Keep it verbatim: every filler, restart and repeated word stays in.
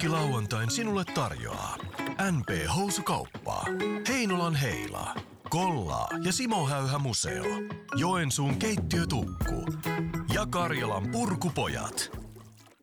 Kaikki lauantain sinulle tarjoaa N P-housukauppa, Heinolan Heila, Kollaa ja Simo Häyhä Museo, Joensuun keittiötukku ja Karjalan Purkupojat.